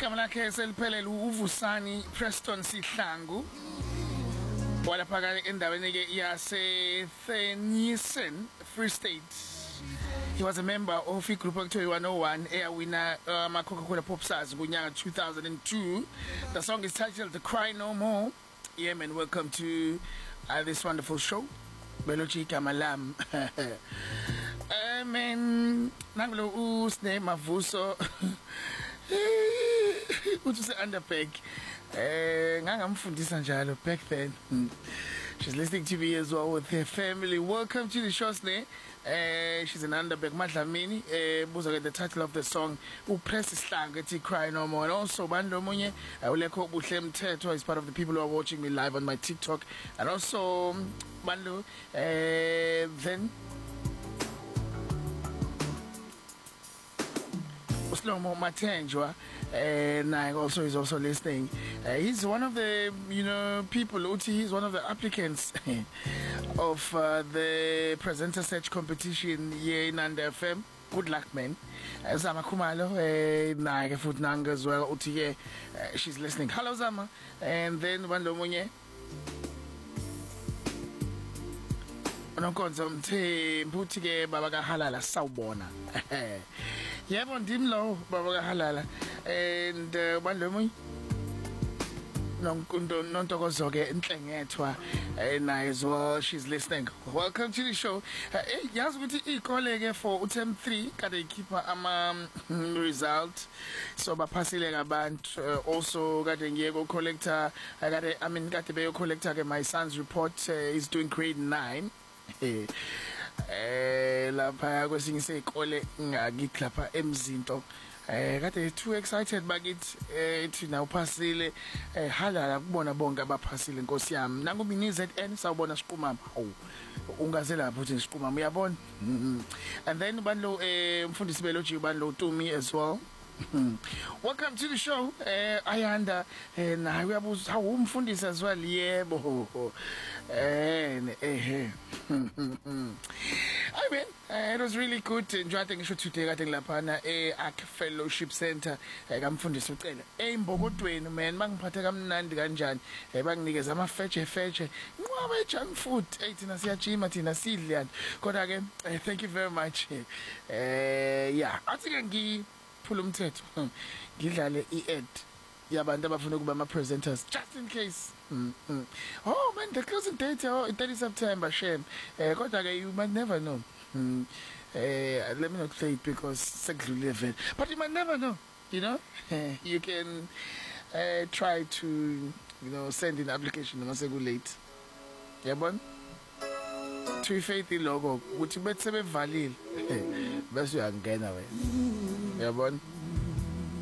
igama lakhe seliphelele uVusani Preston Sihlangu walapha endaweni ke yase Theunissen Free State. He was a member of a group ekuthiwa 101 eyawina Coca-Cola Pop Stars ngonyaka 2002. The song is titled Cry No More. Yeah man, welcome to this wonderful show. Belochi igama lam. Man, nangulo usne Mavuso uthi se underbag ngangamfundisa njalo back then. She's listening to me as well with her family. Welcome to the show, Sne. She's an underbag Madlamini. Buza the title of the song Upress Sihlangu ethi Cry No More. And also Bando Munye Uleko Buhle Mthetho is part of the people who are watching me live on my TikTok. And also Bando then Slomo Matenjwa, and I also is also listening. He's one of the people. Uti, he's one of the applicants of the presenter search competition here in Nanda FM. Good luck, man. Zama Kumalo, Naga Futnanga as well. Uti, she's listening. Hello, Zama, and then Wando Munye. Nonkonzo mthe mphutike baba kahalala sawubona. Yebo ndimlo baba kahalala and bandlomunye nontokozo ke inhlengethwa naye as well. She's listening. Welcome to the show. Yazi ukuthi ikole ke for uTerm 3 kade ikhipha ama result so baphasile kabantu also kade ngiyeko collector kade kade beyo collector ke my son's report is doing grade 9. Lapha kwesinye isikole ngakiklapha emzinto kade too excited bakithi ethi na uphasile halala kubona bonke abaphasile Nkosi yami nangu mina iZN sawubona siqumama ungaze lapho uthi siqumama uyabona and then banlo mfundisi beloji banlo Tumi as well. Welcome to the show. Ayanda na uyabuza how umfundisi as well. Yebo I mean, it was really good. Enjoy ngisho today kade ngilapha Ark Fellowship Center kamfundisi ucela eMbokodweni man bangiphathe kamnandi kanjani banginikeza ama fetche nqwabe junk food thina siyajima thina sidle kodwa ke thank you very much. Yeah, athi ke ngiphula umthetho ngidlale iad yabantu abafuna kuba ama presenters just in case. Oh man, the closing date 30 September shame kodwa ke you might never know. Let me not say it because sekudlule vele, but you might never know, you can try to send in application noma seku late yabona to faith logo ukuthi bese bevalile bese uyangena wena yabona.